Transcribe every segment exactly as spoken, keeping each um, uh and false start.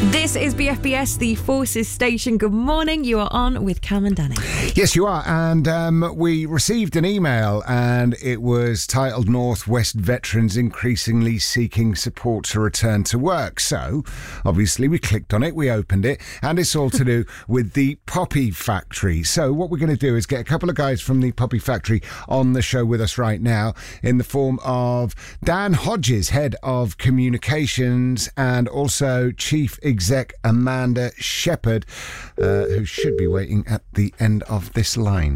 This is B F B S, the Forces Station. Good morning. You are on with Cam and Danny. Yes, you are. And um, we received an email and it was titled North West Veterans Increasingly Seeking Support to Return to Work. So, obviously, we clicked on it, we opened it, and it's all to do with the Poppy Factory. So what we're going to do is get a couple of guys from the Poppy Factory on the show with us right now in the form of Dan Hodges, Head of Communications, and also Chief Exec Amanda Shepherd, uh, who should be waiting at the end of this line.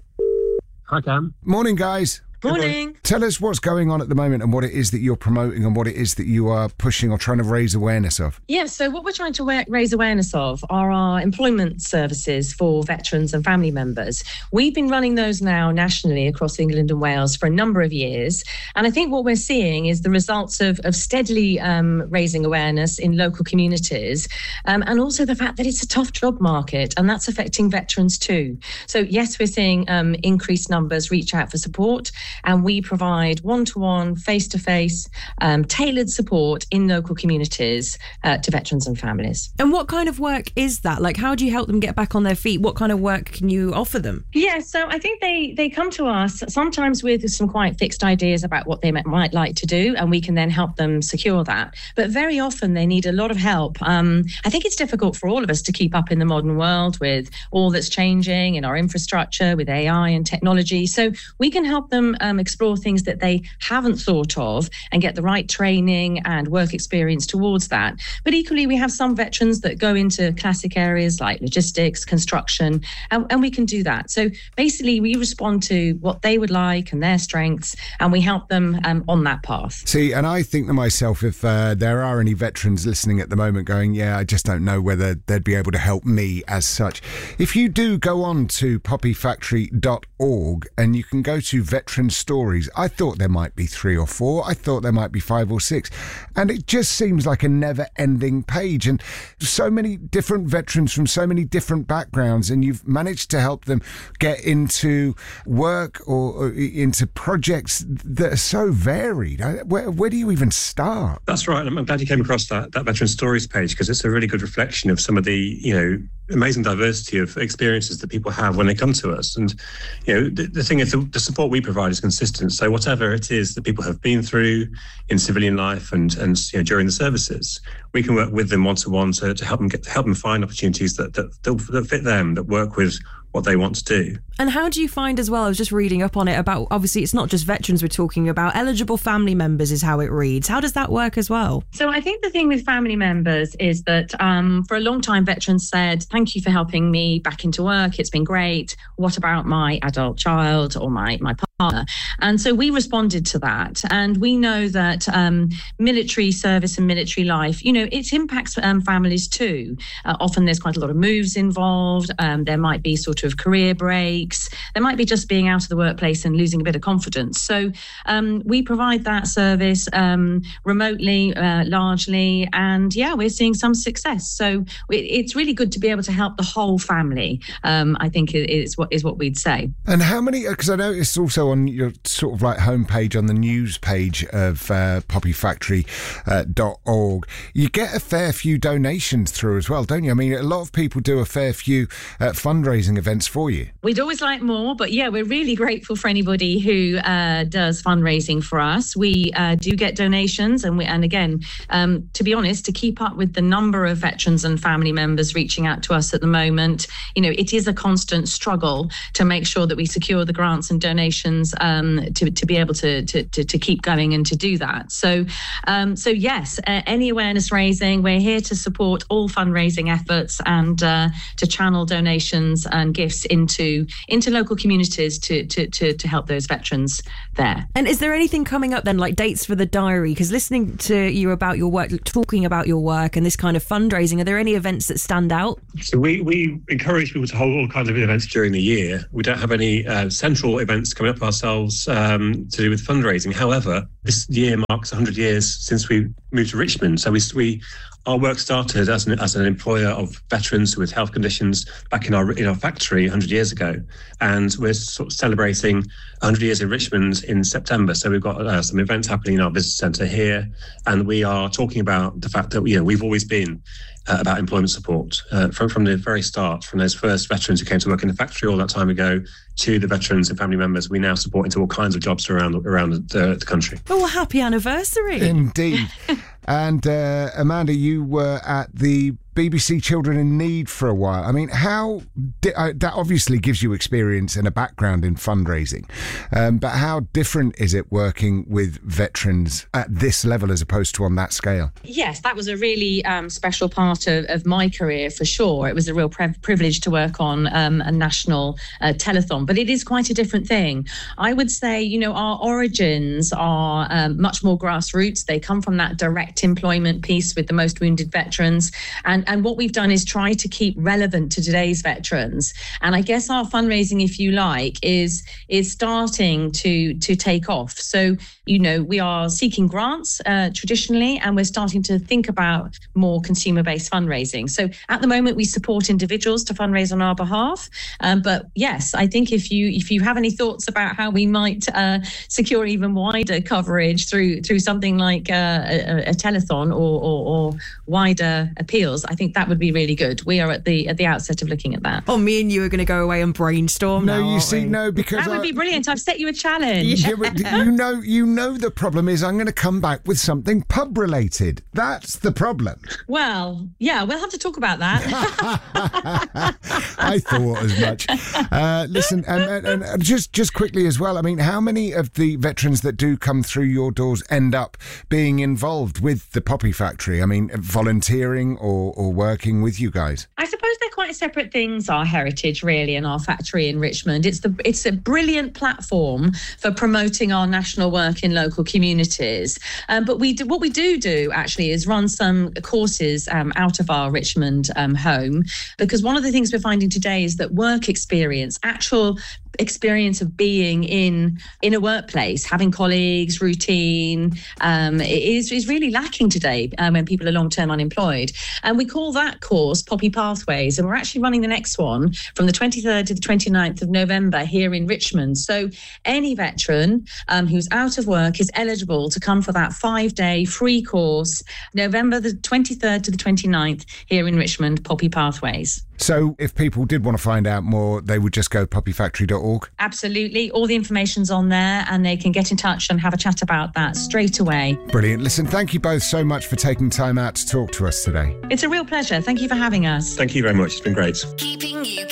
Hi, Cam. Morning, guys. Morning. Tell us what's going on at the moment and what it is that you're promoting and what it is that you are pushing or trying to raise awareness of. Yeah, so what we're trying to wa- raise awareness of are our employment services for veterans and family members. We've been running those now nationally across England and Wales for a number of years. And I think what we're seeing is the results of, of steadily um, raising awareness in local communities, um, and also the fact that it's a tough job market, and that's affecting veterans too. So yes, we're seeing um, increased numbers reach out for support. And we provide one-to-one, face-to-face, um, tailored support in local communities uh, to veterans and families. And what kind of work is that? Like, how do you help them get back on their feet? What kind of work can you offer them? Yeah, so I think they they come to us sometimes with some quite fixed ideas about what they might like to do, and we can then help them secure that. But very often they need a lot of help. Um, I think it's difficult for all of us to keep up in the modern world with all that's changing in our infrastructure, with A I and technology. So we can help them Um, explore things that they haven't thought of and get the right training and work experience towards that. But equally, we have some veterans that go into classic areas like logistics, construction, and, and we can do that. So basically, we respond to what they would like and their strengths, and we help them um, on that path. See, and I think to myself, if uh, there are any veterans listening at the moment going, yeah, I just don't know whether they'd be able to help me as such. If you do go on to poppy factory dot org and you can go to veteran stories, I thought there might be three or four. I thought there might be five or six. And it just seems like a never-ending page. And so many different veterans from so many different backgrounds, and you've managed to help them get into work or, or into projects that are so varied. Where, where do you even start? That's right. I'm glad you came across that, that Veteran Stories page, because it's a really good reflection of some of the, you know, amazing diversity of experiences that people have when they come to us. And, you know, the, the thing is, the, the support we provide is consistent. So whatever it is that people have been through in civilian life and, and you know, during the services, we can work with them one-to-one to, to help them get to help them find opportunities that, that, that fit them, that work with what they want to do. And how do you find as well, I was just reading up on it about, obviously it's not just veterans we're talking about, eligible family members is how it reads. How does that work as well? So I think the thing with family members is that um, for a long time veterans said, thank you for helping me back into work, it's been great. What about my adult child or my, my partner? And so we responded to that. And we know that um, military service and military life, you know, it impacts um, families too. Uh, often there's quite a lot of moves involved. Um, there might be sort of career breaks. There might be just being out of the workplace and losing a bit of confidence. So um, we provide that service um, remotely, uh, largely. And yeah, we're seeing some success. So it, it's really good to be able to help the whole family, um, I think is what is what we'd say. And how many, because I noticed also on your sort of like homepage on the news page of uh, poppy factory dot org, you get a fair few donations through as well, don't you? I mean, a lot of people do a fair few uh, fundraising events for you. We'd always like more, but yeah, we're really grateful for anybody who uh, does fundraising for us. We uh, do get donations, and we, and again, um, to be honest, to keep up with the number of veterans and family members reaching out to us at the moment, you know, it is a constant struggle to make sure that we secure the grants and donations um, to to be able to, to to to keep going and to do that. So, um, so yes, uh, any awareness raising, we're here to support all fundraising efforts and uh, to channel donations and gifts into into local communities to to to to help those veterans there. And is there anything coming up then, like dates for the diary? Because listening to you about your work, talking about your work and this kind of fundraising, are there any events that stand out? So we we encourage people to hold all kinds of events during the year. We don't have any uh, central events coming up ourselves um, to do with fundraising. However, this year marks one hundred years since we moved to Richmond. So we, we our work started as an, as an employer of veterans with health conditions back in our in our factory one hundred years ago, and we're sort of celebrating one hundred years in Richmond in September. So we've got uh, some events happening in our business centre here, and we are talking about the fact that you know we've always been uh, about employment support uh, from from the very start, from those first veterans who came to work in the factory all that time ago to the veterans and family members we now support into all kinds of jobs around around the, the country. Oh, happy anniversary! Indeed. And uh, Amanda, you were at the B B C Children in Need for a while. I mean, how di- uh, that obviously gives you experience and a background in fundraising, um, but how different is it working with veterans at this level as opposed to on that scale? Yes, that was a really um, special part of, of my career for sure. It was a real pre- privilege to work on um, a national uh, telethon, but it is quite a different thing. I would say, you know, our origins are um, much more grassroots. They come from that direct employment piece with the most wounded veterans, and And what we've done is try to keep relevant to today's veterans. And I guess our fundraising, if you like, is is starting to to take off. So, you know, we are seeking grants uh, traditionally, and we're starting to think about more consumer-based fundraising. So at the moment, we support individuals to fundraise on our behalf. Um, but yes, I think if you if you have any thoughts about how we might uh, secure even wider coverage through through something like uh, a, a telethon or, or, or wider appeals, I think that would be really good. We are at the at the outset of looking at that. Oh, me and you are going to go away and brainstorm. No, now, you see, we? no, because that would I, be brilliant. I've set you a challenge. Yeah, but you know, you know, the problem is I'm going to come back with something pub related. That's the problem. Well, yeah, we'll have to talk about that. I thought as much. Uh, listen, and, and, and just just quickly as well. I mean, how many of the veterans that do come through your doors end up being involved with the Poppy Factory? I mean, volunteering or, or working with you guys? I suppose they're quite separate things, our heritage really and our factory in Richmond. It's the it's a brilliant platform for promoting our national work in local communities. Um, but we do, what we do do actually is run some courses um, out of our Richmond um, home, because one of the things we're finding today is that work experience, actual experience of being in in a workplace, having colleagues, routine, um, is is really lacking today um, when people are long-term unemployed. And we call that course Poppy Pathways, and we're actually running the next one from the twenty-third to the twenty-ninth of November here in Richmond. So any veteran um, who's out of work is eligible to come for that five-day free course, November the twenty-third to the twenty-ninth here in Richmond, Poppy Pathways. So if people did want to find out more, they would just go poppy factory dot org? Absolutely. All the information's on there, and they can get in touch and have a chat about that straight away. Brilliant. Listen, thank you both so much for taking time out to talk to us today. It's a real pleasure. Thank you for having us. Thank you very much. It's been great. Keeping you